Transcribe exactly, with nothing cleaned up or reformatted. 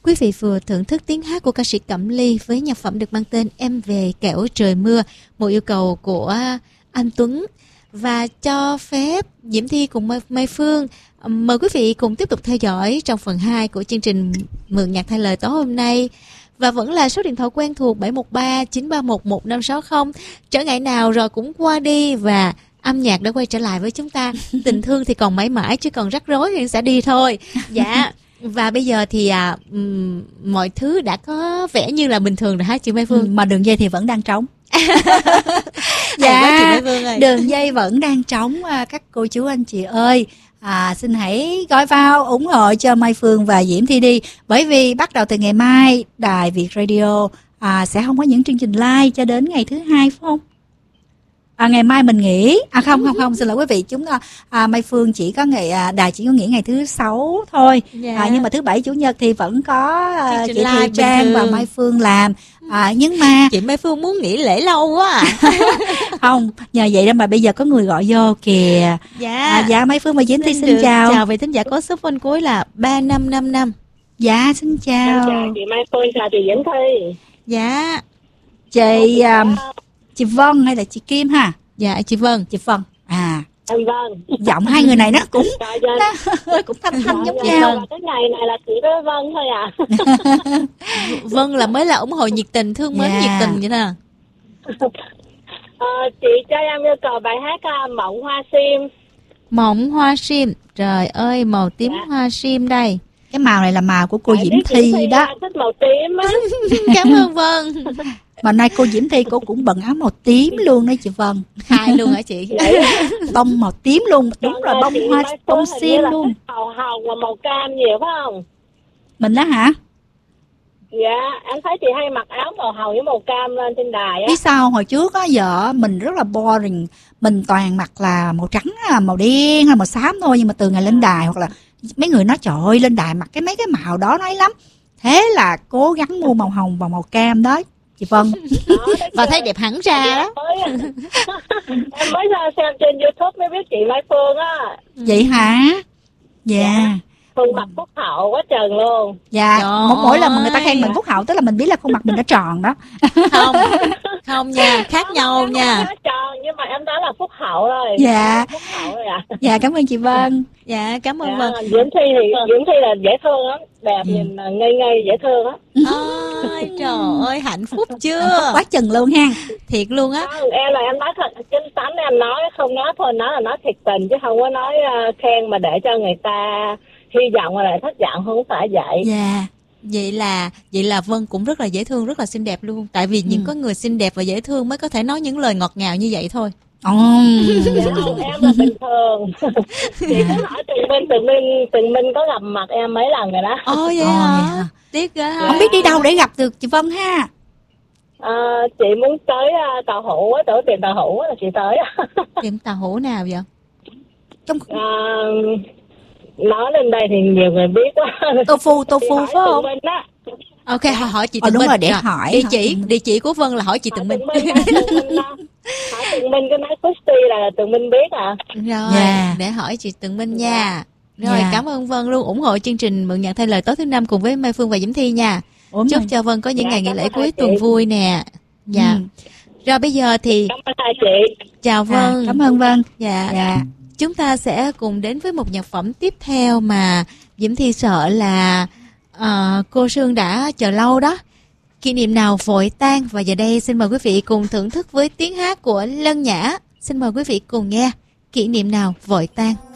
Quý vị vừa thưởng thức tiếng hát của ca sĩ Cẩm Ly với nhạc phẩm được mang tên Em Về Kẻo Trời Mưa, một yêu cầu của anh Tuấn. Và cho phép Diễm Thi cùng Mai Phương mời quý vị cùng tiếp tục theo dõi trong phần hai của chương trình Mượn Nhạc Thay Lời tối hôm nay. Và vẫn là số điện thoại quen thuộc bảy một ba chín ba một một năm sáu không. Trở ngại nào rồi cũng qua đi và âm nhạc đã quay trở lại với chúng ta. Tình thương thì còn mãi mãi, chứ còn rắc rối thì sẽ đi thôi. Dạ. Và bây giờ thì à, um, mọi thứ đã có vẻ như là bình thường rồi hả chị Mai Phương? Ừ, mà đường dây thì vẫn đang trống. Dạ, đường dây vẫn đang trống. Các cô chú anh chị ơi, à, xin hãy gọi vào ủng hộ cho Mai Phương và Diễm Thi đi. Bởi vì bắt đầu từ ngày mai, Đài Việt Radio à, sẽ không có những chương trình live cho đến ngày thứ hai, phải không? À, ngày mai mình nghỉ. À không không không, xin lỗi quý vị, chúng ta à, Mai Phương chỉ có ngày à, đài chỉ có nghỉ ngày thứ sáu thôi. Yeah. À, nhưng mà thứ bảy chủ nhật thì vẫn có à, chị Thùy Trang và Mai Phương làm. À, nhưng mà chị Mai Phương muốn nghỉ lễ lâu quá à. Không, nhờ vậy đó mà bây giờ có người gọi vô kìa. Dạ. À, dạ Mai Phương và Diễm Thi xin, xin chào. Chào vị thính giả có số phone cuối là ba năm năm năm. Dạ xin chào. Chào chị Mai Phương, chào chị Diễm Thi. Dạ. Chị um, chị Vân hay là chị Kim ha? Dạ chị Vân. Chị Vân. À. Em Vân. Giọng hai người này nó cũng nó cũng thanh thanh giống nhau. Cái ngày này là chỉ có Vân thôi à. Vân là mới là ủng hộ nhiệt tình, thương mến Yeah. nhiệt tình vậy nè. À, chị cho em yêu cầu bài hát uh, Mộng Hoa Sim. Mộng Hoa Sim. Trời ơi, màu tím Dạ. hoa sim đây. Cái màu này là màu của cô Tại Diễm biết Thi Thi đó. thích màu tím á. Cảm ơn Vân. Mà nay cô Diễm Thi cô cũng bận áo màu tím luôn đấy chị Vân. Hai luôn hả chị? Bông màu tím luôn. Đúng Còn rồi, là bông chị hoa Mai bông Phương hình sim như là luôn. thích Màu hồng và màu cam nhiều phải không? Mình đó hả? Dạ, em thấy chị hay mặc áo màu hồng với màu cam lên trên đài á. Biết sao hồi trước á, giờ mình rất là boring. Mình toàn mặc là màu trắng, màu đen hay màu xám thôi. Nhưng mà từ ngày lên đài hoặc là mấy người nói trời ơi lên đài mặc cái mấy cái màu đó nói lắm. Thế là cố gắng mua màu hồng và màu cam đó chị Vân. Đó, Và thấy đẹp hẳn ra đó. Em mới ra xem trên YouTube mới biết chị Mai Phương á. Vậy hả? Dạ. Yeah. Phương mặt phúc hậu quá trơn luôn. Dạ, Trời mỗi, mỗi lần mà người ta ơi. khen mình phúc hậu tức là mình biết là khuôn mặt mình đã tròn đó. Không, không nha, khác nhau Em nha. nói tròn nhưng mà em nói là phúc hậu rồi. Dạ. Phúc hậu rồi à. Dạ cảm ơn chị Vân. Dạ, cảm ơn Dạ, Vân. Diễm Thi thì Diễm Thi là dễ thương lắm, đẹp Ừ. nhìn ngây ngây dễ thương á. Ôi trời ơi, hạnh phúc chưa? Quá chừng luôn ha. Thiệt luôn á. Không, em là em nói thật chính tánh, em nói không nói thôi, nói là nói thiệt tình chứ không có nói uh, khen mà để cho người ta hy vọng mà lại thất vọng, không phải vậy. Dạ. Vậy là vậy là Vân cũng rất là dễ thương, rất là xinh đẹp luôn. Tại vì những Ừ. có người xinh đẹp và dễ thương mới có thể nói những lời ngọt ngào như vậy thôi. Ồ. Dạ không, em là bình thường. Chị cứ hỏi Tường Minh, Tường Minh, Tường Minh có gặp mặt em mấy lần rồi đó. Ồ vậy Ồ, hả? vậy hả? Tiếc ghê ha. Không biết đi đâu để gặp được chị Vân ha. À, chị muốn tới uh, tàu hũ á, tới tiệm tàu hũ á là chị tới. Tiệm tàu hũ nào vậy? Trong À, nói lên đây thì nhiều người biết quá. tofu tofu phải không? Minh á. Ok, hỏi, hỏi chị Ờ, Tường đúng Minh. rồi, để hỏi, Địa hỏi chỉ, Tường Minh. địa chỉ của Vân là hỏi chị Tường Minh. Tường Minh, Tường Minh đó. Hỏi Tường Minh cái nói Christy là Tường Minh biết à. Rồi, Dạ. để hỏi chị Tường Minh nha. Rồi, Dạ. cảm ơn Vân luôn ủng hộ chương trình Mượn Nhạc Thay Lời tối thứ năm cùng với Mai Phương và Diễm Thi nha. Ủa, Chúc mà- cho Vân có những Dạ, ngày nghỉ cảm lễ ơn cuối hai tuần chị. vui nè. Dạ. Ừ. Rồi bây giờ thì Cảm ơn hai chị. chào À, Vân. cảm ơn Vân. Dạ. Dạ. Chúng ta sẽ cùng đến với một nhạc phẩm tiếp theo mà Diễm Thi sợ là ờ, cô Sương đã chờ lâu đó. Kỷ niệm nào vội tan. Và giờ đây xin mời quý vị cùng thưởng thức với tiếng hát của Lân Nhã. Xin mời quý vị cùng nghe Kỷ niệm nào vội tan.